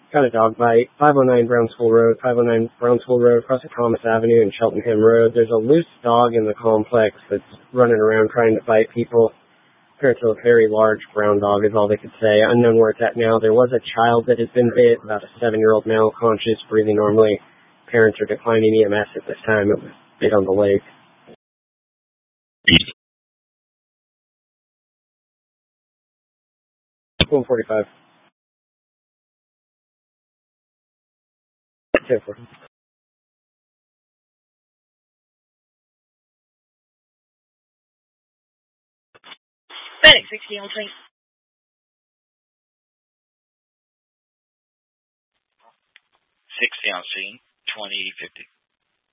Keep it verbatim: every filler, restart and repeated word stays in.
Got a dog bite. five oh nine Brownsville Road, five oh nine Brownsville Road, across the Thomas Avenue and Cheltenham Road. There's a loose dog in the complex that's running around trying to bite people. Appears to a very large brown dog is all they could say. Unknown where it's at now. There was a child that has been bit, about a seven-year-old male, conscious, breathing normally. Parents are declining E M S at this time. It was bit on the leg. one forty-five. ten four. FedEx sixty on scene. sixty on scene, twenty fifty.